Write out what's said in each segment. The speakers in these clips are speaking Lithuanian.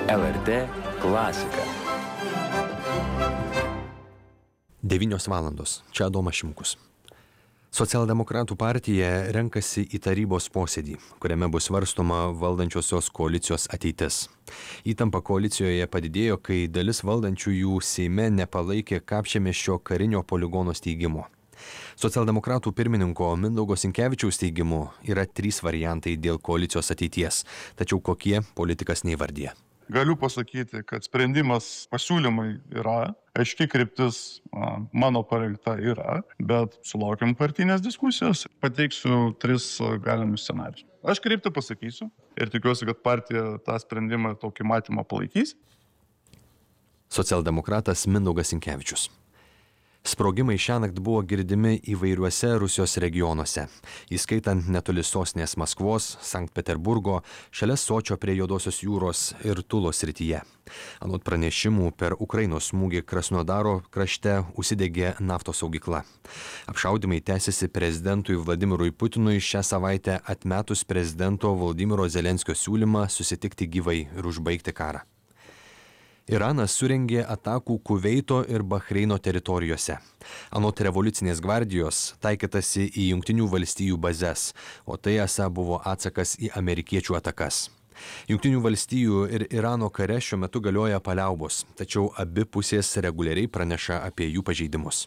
LRT klasika. 9 valandos. Čia Adomas Šimkus. Socialdemokratų partija renkasi į tarybos posėdį, kuriame bus svarstoma valdančiosios koalicijos ateitis. Įtampa koalicijoje padidėjo, kai dalis valdančiųjų Seime nepalaikė Kapčiamiesčio karinio poligono steigimo. Socialdemokratų pirmininko Mindaugo Sinkevičiaus teigimu yra 3 variantai dėl koalicijos ateities, tačiau kokie politikas neįvardija. Galiu pasakyti, kad sprendimas, pasiūlymai yra, aiškiai kryptis mano parengta yra, bet sulaukiam partinės diskusijos. Pateiksiu 3 galimus scenarijus. Aš kryptį pasakysiu ir tikiuosi, kad partija tą sprendimą, tokį matymą palaikys. Socialdemokratas Mindaugas Sinkevičius. Sprogimai šiąnakt buvo girdimi įvairiuose Rusijos regionuose, įskaitant netoli sostinės Maskvos, Sankt Peterburgo, šalia Sočio prie Juodosios jūros ir Tulos srityje. Anot pranešimų, per Ukrainos smūgį Krasnodaro krašte užsidegė naftos saugykla. Apšaudymai tęsiasi prezidentui Vladimirui Putinui šią savaitę atmetus prezidento Volodymyro Zelenskio siūlymą susitikti gyvai ir užbaigti karą. Iranas surengė atakų Kuveito ir Bahreino teritorijose. Anot revoliucinės gvardijos taikytasi į Jungtinių valstijų bazes, o tai esą buvo atsakas į amerikiečių atakas. Jungtinių valstijų ir Irano kare šiuo metu galioja paliaubos, tačiau abi pusės reguliariai praneša apie jų pažeidimus.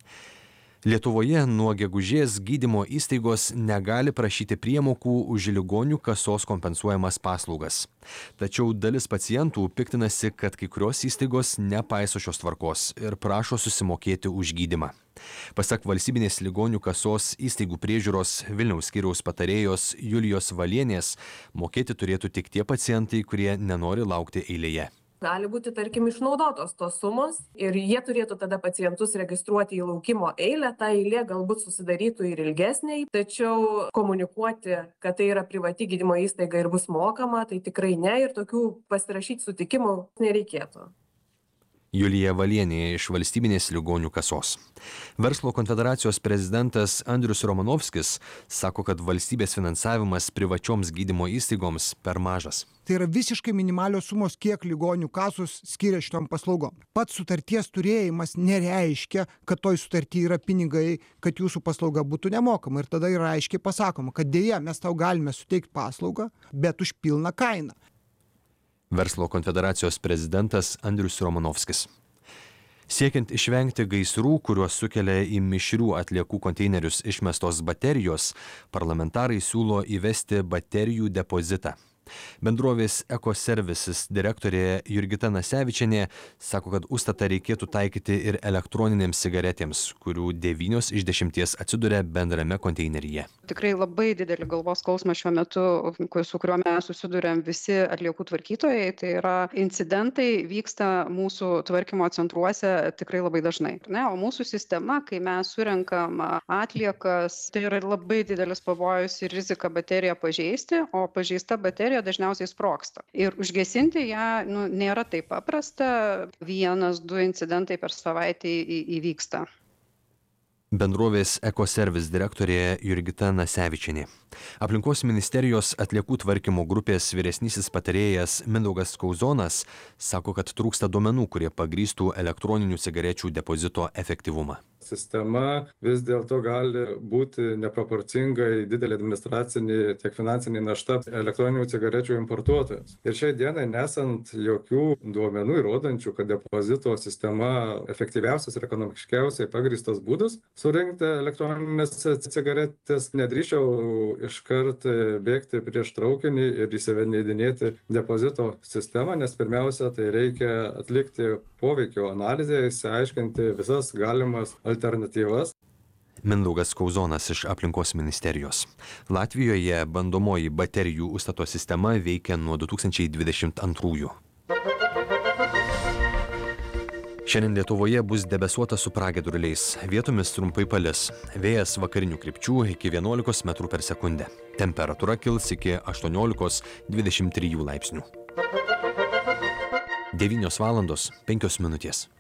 Lietuvoje nuo gegužės gydymo įstaigos negali prašyti priemokų už ligonių kasos kompensuojamas paslaugas. Tačiau dalis pacientų piktinasi, kad kai kurios įstaigos nepaiso šios tvarkos ir prašo susimokėti už gydymą. Pasak valstybinės ligonių kasos įstaigų priežiūros Vilniaus skyriaus patarėjos Julijos Valienės, mokėti turėtų tik tie pacientai, kurie nenori laukti eilėje. Gali būti, tarkim, išnaudotos tos sumos ir jie turėtų tada pacientus registruoti į laukimo eilę, ta eilė galbūt susidarytų ir ilgesnė, tačiau komunikuoti, kad tai yra privati gydymo įstaiga ir bus mokama, tai tikrai ne ir tokių pasirašyti sutikimų nereikėtų. Julija Valienė iš valstybinės ligonių kasos. Verslo konfederacijos prezidentas Andrius Romanovskis sako, kad valstybės finansavimas privačioms gydymo įstaigoms per mažas. Tai yra visiškai minimalios sumos, kiek ligonių kasos skiria šitom paslaugom. Pats sutarties turėjimas nereiškia, kad toj sutarty yra pinigai, kad jūsų paslauga būtų nemokama. Ir tada yra aiškiai pasakoma, kad dėja mes tau galime suteikti paslaugą, bet už pilną kainą. Verslo konfederacijos prezidentas Andrius Romanovskis. Siekiant išvengti gaisrų, kuriuos sukelia į mišrių atliekų konteinerius išmestos baterijos, parlamentarai siūlo įvesti baterijų depozitą. Bendrovės Ecoservices direktorė Jurgita Nasevičienė sako, kad užstatą reikėtų taikyti ir elektroninėms cigaretėms, kurių 9 iš 10 atsiduria bendrame konteineryje. Tikrai labai didelį galvos skausmą šiuo metu, su kuriuo mes susiduriam visi atliekų tvarkytojai, tai yra incidentai vyksta mūsų tvarkymo centruose tikrai labai dažnai. O mūsų sistema, kai mes surenkam atliekas, tai yra labai didelis pavojus ir rizika bateriją pažeisti, o pažeista baterija dažniausiai sprogsta. Ir užgesinti ją nėra taip paprasta, 1-2 incidentai per savaitę įvyksta. Bendrovės Ecoservice direktorė Jurgita Nasevičienė. Aplinkos ministerijos atliekų tvarkymo grupės vyresnysis patarėjas Mindaugas Kauzonas sako, kad trūksta duomenų, kurie pagrįstų elektroninių cigarečių depozito efektyvumą. Sistema vis dėlto gali būti neproporcingai didelė administracinė tiek finansinė našta elektroninių cigarečių importuotojams. Ir šiai dienai nesant jokių duomenų įrodančių, kad depozito sistema efektyviausias ir ekonomiškiausiai pagrįstas būdas surinkti elektroninės cigaretės, nedrįščiau iškart bėgti prieš traukinį ir įsivedinėti depozito sistemą, nes pirmiausia, tai reikia atlikti poveikio analizę, išsiaiškinti visas galimas alternatyvas. Mindaugas Kauzonas iš aplinkos ministerijos. Latvijoje bandomoji baterijų užstato sistema veikia nuo 2022. Šiandien Lietuvoje bus debesuota su pragiedruliais, vietomis trumpai palis. Vėjas vakarinių krypčių iki 11 metrų per sekundę. Temperatūra kils iki 18–23 laipsnių. 9 valandos 5 minutės.